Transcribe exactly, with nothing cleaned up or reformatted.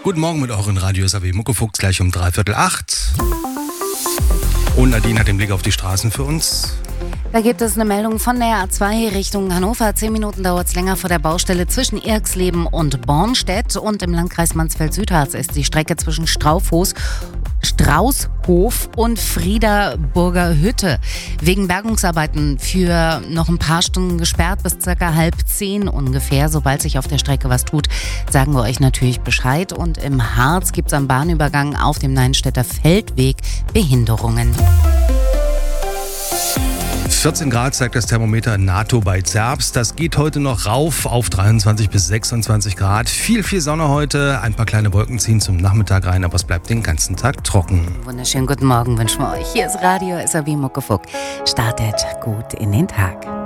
Guten Morgen mit euren Radios A W Muckefuchs, gleich um dreiviertel acht. Und Nadine hat den Blick auf die Straßen für uns. Da gibt es eine Meldung von der A zwei Richtung Hannover. Zehn Minuten dauert es länger vor der Baustelle zwischen Irxleben und Bornstedt. Und im Landkreis Mansfeld-Südharz ist die Strecke zwischen Straufhof, Straußhof und Friederburger Hütte wegen Bergungsarbeiten für noch ein paar Stunden gesperrt, bis circa halb zehn ungefähr. Sobald sich auf der Strecke was tut, sagen wir euch natürlich Bescheid. Und im Harz gibt es am Bahnübergang auf dem Neinstädter Feldweg Behinderungen. vierzehn Grad zeigt das Thermometer NATO bei Zerbst. Das geht heute noch rauf auf dreiundzwanzig bis sechsundzwanzig Grad. Viel, viel Sonne heute. Ein paar kleine Wolken ziehen zum Nachmittag rein, aber es bleibt den ganzen Tag trocken. Wunderschönen guten Morgen wünschen wir euch. Hier ist Radio S A W Muckefuck. Startet gut in den Tag.